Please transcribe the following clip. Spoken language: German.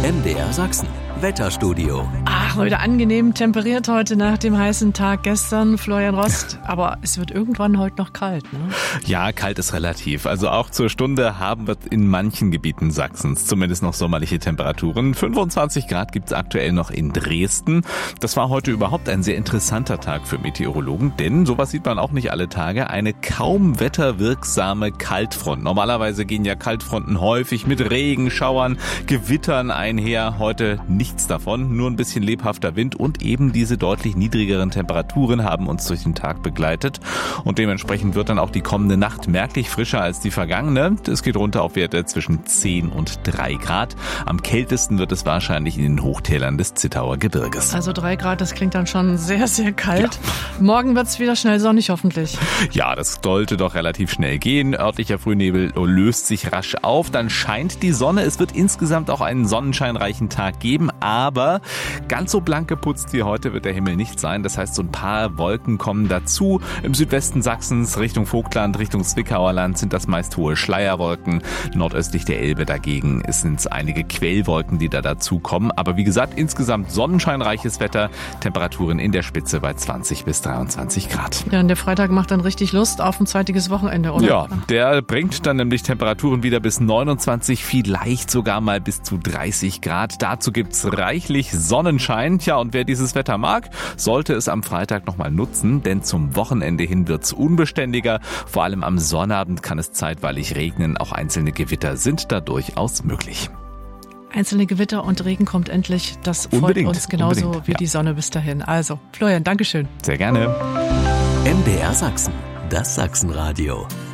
MDR Sachsen. Wetterstudio. Ach, heute angenehm temperiert heute nach dem heißen Tag gestern, Florian Rost. Aber es wird irgendwann heute noch kalt, ne? Ja, kalt ist relativ. Also auch zur Stunde haben wir in manchen Gebieten Sachsens zumindest noch sommerliche Temperaturen. 25 Grad gibt's aktuell noch in Dresden. Das war heute überhaupt ein sehr interessanter Tag für Meteorologen, denn sowas sieht man auch nicht alle Tage. Eine kaum wetterwirksame Kaltfront. Normalerweise gehen ja Kaltfronten häufig mit Regenschauern, Gewittern einher. Heute nichts davon, nur ein bisschen lebhafter Wind und eben diese deutlich niedrigeren Temperaturen haben uns durch den Tag begleitet. Und dementsprechend wird dann auch die kommende Nacht merklich frischer als die vergangene. Es geht runter auf Werte zwischen 10 und 3 Grad. Am kältesten wird es wahrscheinlich in den Hochtälern des Zittauer Gebirges. Also 3 Grad, das klingt dann schon sehr, sehr kalt. Ja. Morgen wird's wieder schnell sonnig hoffentlich. Ja, das sollte doch relativ schnell gehen. Örtlicher Frühnebel löst sich rasch auf. Dann scheint die Sonne. Es wird insgesamt auch einen sonnenscheinreichen Tag geben. Aber ganz so blank geputzt wie heute wird der Himmel nicht sein. Das heißt, so ein paar Wolken kommen dazu. Im Südwesten Sachsens, Richtung Vogtland, Richtung Zwickauer Land sind das meist hohe Schleierwolken. Nordöstlich der Elbe dagegen sind es einige Quellwolken, die da dazu kommen. Aber wie gesagt, insgesamt sonnenscheinreiches Wetter. Temperaturen in der Spitze bei 20 bis 23 Grad. Ja, und der Freitag macht dann richtig Lust auf ein zeitiges Wochenende, oder? Ja, der bringt dann nämlich Temperaturen wieder bis 29, vielleicht sogar mal bis zu 30 Grad. Dazu gibt's reichlich Sonnenschein. Tja, und wer dieses Wetter mag, sollte es am Freitag nochmal nutzen, denn zum Wochenende hin wird's unbeständiger. Vor allem am Sonnabend kann es zeitweilig regnen. Auch einzelne Gewitter sind da durchaus möglich. Einzelne Gewitter und Regen kommt endlich. Das freut Unbedingt, uns genauso unbedingt, wie ja. die Sonne bis dahin. Also, Florian, Dankeschön. Sehr gerne. MDR Sachsen. Das Sachsenradio.